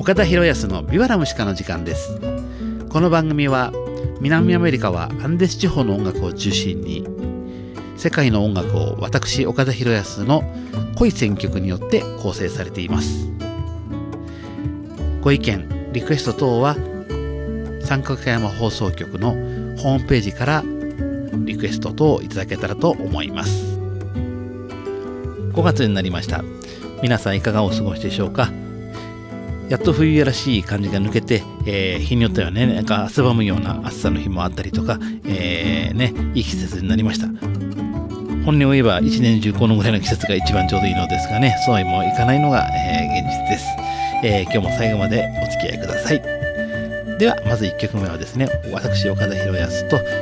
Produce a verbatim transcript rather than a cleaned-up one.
岡田博康のビワラムシカの時間です。この番組は南アメリカはアンデス地方の音楽を中心に、世界の音楽を私岡田博康の濃い選曲によって構成されています。ご意見リクエスト等は三角山放送局のホームページからリクエスト等をいただけたらと思います。ごがつになりました。皆さんいかがお過ごしでしょうか。やっと冬らしい感じが抜けて、えー、日によってはね、なんか汗ばむような暑さの日もあったりとか、えー、ね、いい季節になりました。本音を言えば一年中このぐらいの季節が一番ちょうどいいのですがね、そうはいもいかないのが、えー、現実です。えー、今日も最後までお付き合いください。ではまずいっきょくめはですね、私岡田博康と